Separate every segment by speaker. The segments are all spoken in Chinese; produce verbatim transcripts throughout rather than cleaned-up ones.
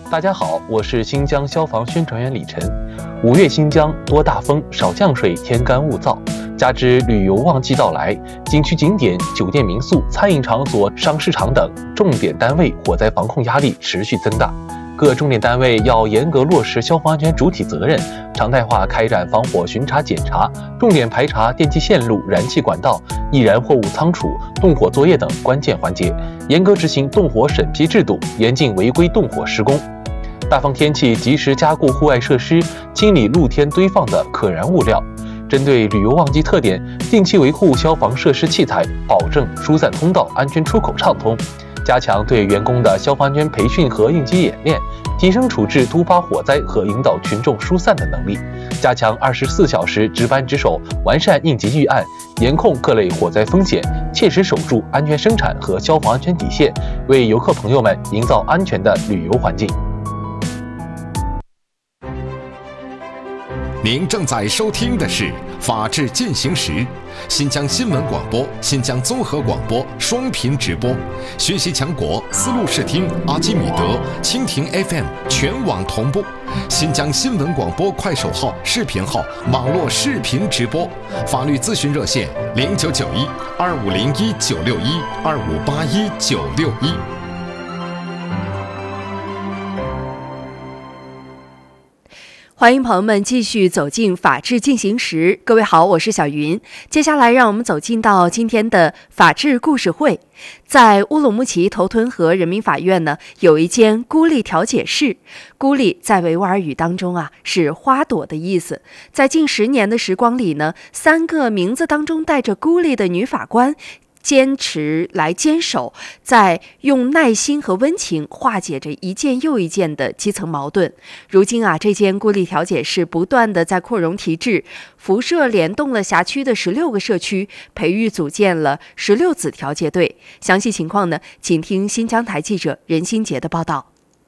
Speaker 1: 大家好，我是新疆消防宣传员李晨。五月新疆多大风少降水，天干物燥，加之旅游旺季到来，景区景点、酒店民宿、餐饮场所、商市场等重点单位火灾防控压力持续增大。各重点单位要严格落实消防安全主体责任，常态化开展防火巡查检查，重点排查电气线路、燃气管道、易燃货物仓储、动火作业等关键环节，严格执行动火审批制度，严禁违规动火施工。大风天气及时加固户外设施，清理露天堆放的可燃物料。针对旅游旺季特点，定期维护消防设施器材，保证疏散通道安全出口畅通。加强对员工的消防安全培训和应急演练，提升处置突发火灾和引导群众疏散的能力，加强二十四小时值班值守，完善应急预案，严控各类火灾风险，切实守住安全生产和消防安全底线，为游客朋友们营造安全的旅游环境。
Speaker 2: 您正在收听的是《法治进行时》，新疆新闻广播、新疆综合广播双频直播，学习强国思路视听、阿基米德、蜻蜓 F M 全网同步，新疆新闻广播快手号、视频号网络视频直播，法律咨询热线零九九一二五零一九六一二五八一九六一。
Speaker 3: 欢迎朋友们继续走进法治进行时。各位好，我是小云。接下来让我们走进到今天的法治故事会。在乌鲁木齐头屯河人民法院呢，有一间孤立调解室。孤立在维吾尔语当中啊，是花朵的意思。在近十年的时光里呢，三个名字当中带着孤立的女法官坚持来坚守，在用耐心和温情化解着一件又一件的基层矛盾。如今啊，这间孤立调解室不断的在扩容提质，辐射联动了辖区的十六个社区，培育组建了十六子调解队。详细情况呢，请听新疆台记者任新杰的报道。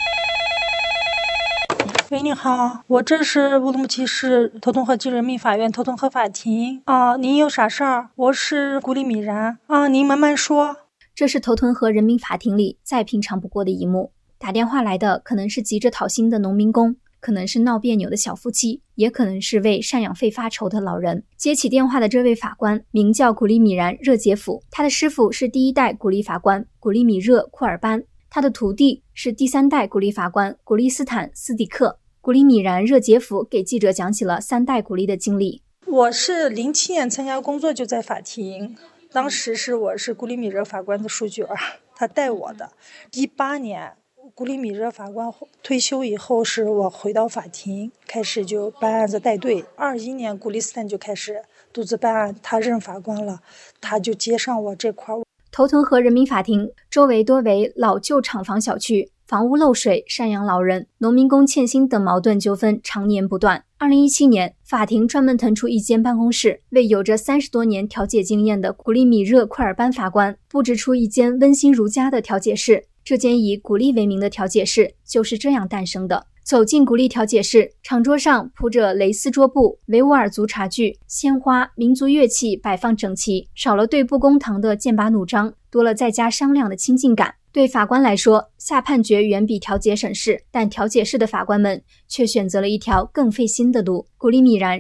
Speaker 4: 喂，你好，我这是乌鲁木齐市头屯河区人民法院头屯河法庭啊，您有啥事儿？我是古里米然啊，您慢慢说。
Speaker 5: 这是头屯河人民法庭里再平常不过的一幕。打电话来的可能是急着讨薪的农民工，可能是闹别扭的小夫妻，也可能是为赡养费发愁的老人。接起电话的这位法官名叫古里米然热杰甫，他的师傅是第一代古里法官古里米热库尔班，他的徒弟是第三代古里法官古里斯坦斯迪克。古里米然热杰甫给记者讲起了三代古里的经历。
Speaker 4: 我是零七年参加工作就在法庭，当时是我是古里米热法官的书卷，他带我的。一八年古里米热法官退休以后，是我回到法庭，开始就办案子带队。二一年古里斯坦就开始独自办案，他任法官了，他就接上我这块。
Speaker 5: 头屯河人民法庭周围多为老旧厂房小区，房屋漏水、赡养老人、农民工欠薪等矛盾纠纷常年不断。二零一七年，法庭专门腾出一间办公室，为有着三十多年调解经验的古里米热库尔班法官布置出一间温馨如家的调解室。这间以古力为名的调解室就是这样诞生的。走进古力调解室，长桌上铺着蕾丝桌布、维吾尔族茶具、鲜花、民族乐器摆放整齐，少了对簿公堂的剑拔弩张，多了在家商量的亲近感。对法官来说，下判决远比调解省事，但调解室的法官们却选择了一条更费心的路。古里米然